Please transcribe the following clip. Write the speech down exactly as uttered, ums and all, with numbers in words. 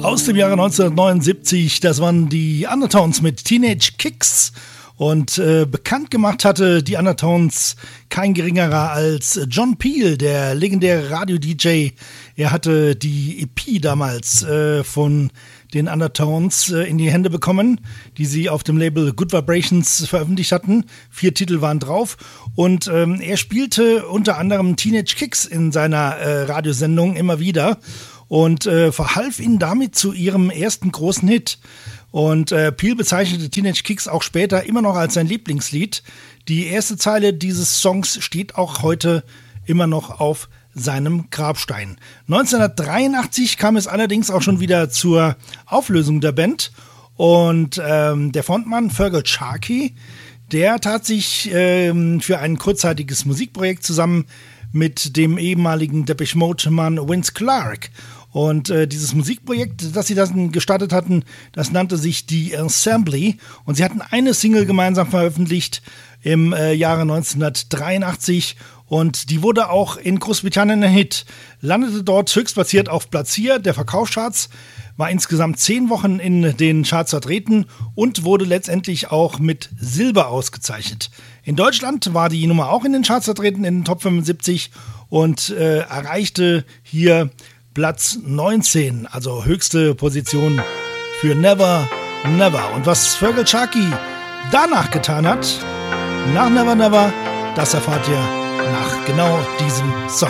Aus dem Jahre neunzehnhundertneunundsiebzig, das waren die Undertones mit Teenage Kicks. Und äh, bekannt gemacht hatte die Undertones kein geringerer als John Peel, der legendäre Radio-D J. Er hatte die E P damals äh, von den Undertones äh, in die Hände bekommen, die sie auf dem Label Good Vibrations veröffentlicht hatten. Vier Titel waren drauf. Und ähm, er spielte unter anderem Teenage Kicks in seiner äh, Radiosendung immer wieder und äh, verhalf ihnen damit zu ihrem ersten großen Hit. Und äh, Peel bezeichnete Teenage Kicks auch später immer noch als sein Lieblingslied. Die erste Zeile dieses Songs steht auch heute immer noch auf seinem Grabstein. neunzehnhundertdreiundachtzig kam es allerdings auch schon wieder zur Auflösung der Band. Und ähm, der Frontmann Feargal Sharkey, der tat sich ähm, für ein kurzzeitiges Musikprojekt zusammen mit dem ehemaligen Depeche Mode-Mann Vince Clarke. Und äh, dieses Musikprojekt, das sie dann gestartet hatten, das nannte sich die Assembly. Und sie hatten eine Single gemeinsam veröffentlicht im äh, Jahre neunzehnhundertdreiundachtzig. Und die wurde auch in Großbritannien ein Hit. Landete dort höchstplatziert auf Platz vier der Verkaufscharts, war insgesamt zehn Wochen in den Charts vertreten und wurde letztendlich auch mit Silber ausgezeichnet. In Deutschland war die Nummer auch in den Charts vertreten, in den Top fünfundsiebzig und äh, erreichte hier Platz neunzehn, also höchste Position für Never Never. Und was Feargal Sharkey danach getan hat, nach Never Never, das erfahrt ihr nach genau diesem Song.